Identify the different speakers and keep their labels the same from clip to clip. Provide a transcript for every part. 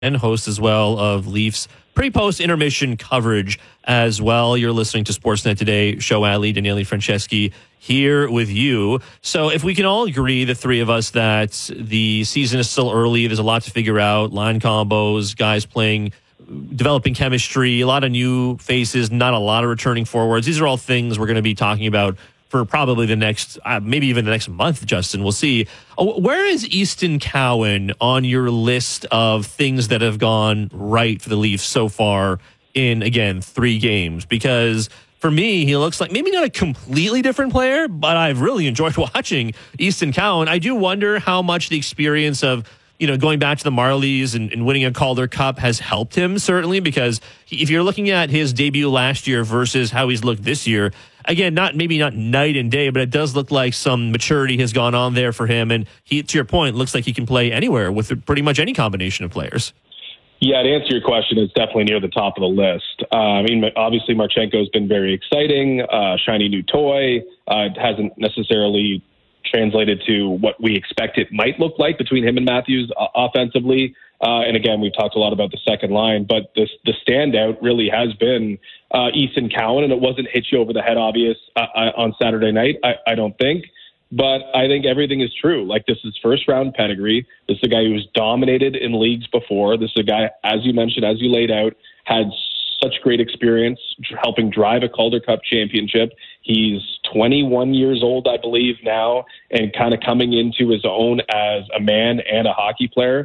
Speaker 1: and host as well of Leafs pre-post intermission coverage as well. You're listening to Sportsnet Today. Show Ali, Daniele Franceschi here with you. So if we can all agree, the three of us, that the season is still early, there's a lot to figure out, line combos, guys playing, developing chemistry, a lot of new faces, not a lot of returning forwards. These are all things we're going to be talking about for probably the next, maybe even the next month, Justin. We'll see. Where is Easton Cowan on your list of things that have gone right for the Leafs so far in, again, 3 games? Because for me, he looks like maybe not a completely different player, but I've really enjoyed watching Easton Cowan. I do wonder how much the experience of, going back to the Marlies and winning a Calder Cup has helped him, certainly, because if you're looking at his debut last year versus how he's looked this year, again, maybe not night and day, but it does look like some maturity has gone on there for him. And he, to your point, looks like he can play anywhere with pretty much any combination of players.
Speaker 2: Yeah, to answer your question, it's definitely near the top of the list. Obviously, Marchenko's been very exciting, shiny new toy. It hasn't necessarily translated to what we expect it might look like between him and Matthews offensively. And again, we've talked a lot about the second line, but the standout really has been Easton Cowan, and it wasn't hit you over the head obvious on Saturday night, I don't think. But I think everything is true. Like, this is first-round pedigree. This is a guy who's dominated in leagues before. This is a guy, as you mentioned, as you laid out, had such great experience helping drive a Calder Cup championship. He's 21 years old, I believe, now, and kind of coming into his own as a man and a hockey player.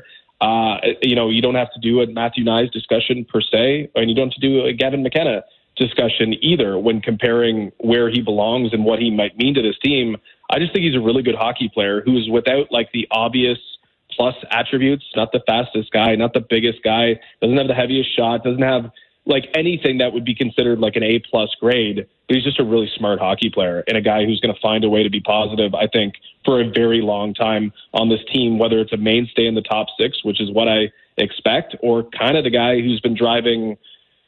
Speaker 2: You don't have to do a Matthew Knies discussion per se, and you don't have to do a Gavin McKenna discussion either when comparing where he belongs and what he might mean to this team. I just think he's a really good hockey player who is without like the obvious plus attributes, not the fastest guy, not the biggest guy, doesn't have the heaviest shot, doesn't have like anything that would be considered like an A+ grade, but he's just a really smart hockey player and a guy who's going to find a way to be positive, I think, for a very long time on this team, whether it's a mainstay in the top 6, which is what I expect, or kind of the guy who's been driving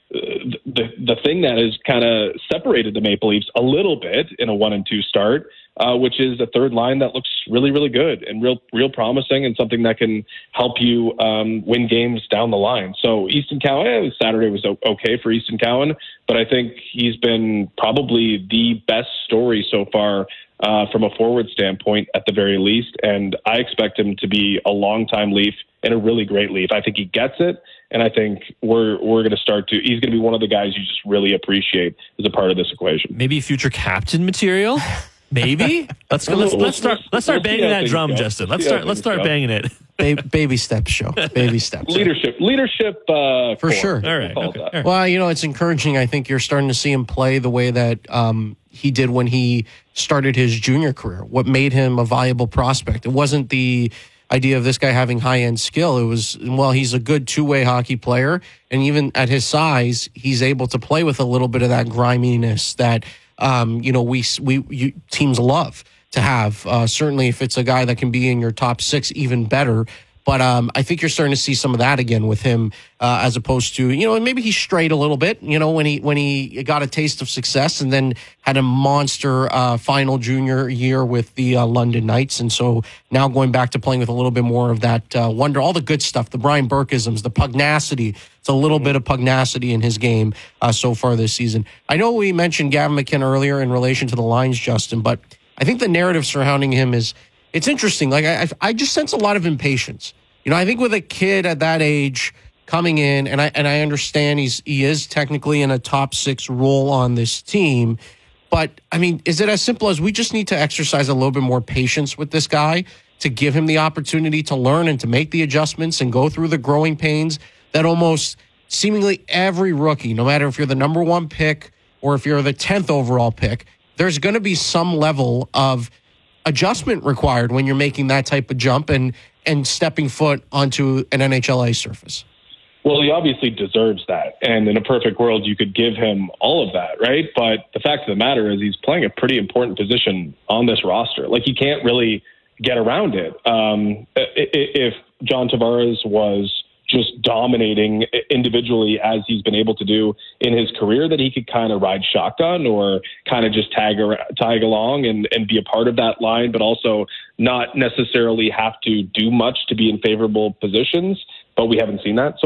Speaker 2: the thing that has kind of separated the Maple Leafs a little bit in a 1-2 start, which is a third line that looks really, really good and real promising and something that can help you win games down the line. So Easton Cowan, Saturday was okay for Easton Cowan, but I think he's been probably the best story so far from a forward standpoint at the very least, and I expect him to be a long-time Leaf and a really great Leaf. I think he gets it, and I think he's going to be one of the guys you just really appreciate as a part of this equation.
Speaker 1: Maybe future captain material? Maybe. Let's start banging that drum, Justin. Let's start banging it.
Speaker 3: Baby steps, show. Baby steps.
Speaker 2: Leadership. For
Speaker 3: sure.
Speaker 1: All right. Okay.
Speaker 3: Well, it's encouraging. I think you're starting to see him play the way that he did when he started his junior career. What made him a valuable prospect? It wasn't the idea of this guy having high-end skill. It was, he's a good two-way hockey player, and even at his size, he's able to play with a little bit of that griminess that teams love to have. Certainly, if it's a guy that can be in your top 6, even better. But I think you're starting to see some of that again with him, as opposed to, and maybe he strayed a little bit, when he got a taste of success and then had a monster final junior year with the London Knights. And so now going back to playing with a little bit more of that wonder, all the good stuff, the Brian Burke-isms, the pugnacity. It's a little bit of pugnacity in his game so far this season. I know we mentioned Gavin McKenna earlier in relation to the lines, Justin, but I think the narrative surrounding him it's interesting. Like I just sense a lot of impatience. I think with a kid at that age coming in, and I understand he is technically in a top 6 role on this team, but I mean, is it as simple as we just need to exercise a little bit more patience with this guy to give him the opportunity to learn and to make the adjustments and go through the growing pains that almost seemingly every rookie, no matter if you're the number 1 pick or if you're the 10th overall pick, there's going to be some level of adjustment required when you're making that type of jump and stepping foot onto an NHLA surface.
Speaker 2: Well, he obviously deserves that. And in a perfect world, you could give him all of that, right? But the fact of the matter is he's playing a pretty important position on this roster. Like, you can't really get around it. If John Tavares was just dominating individually as he's been able to do in his career, that he could kind of ride shotgun or kind of just tag along and be a part of that line, but also not necessarily have to do much to be in favorable positions. but we haven't seen that so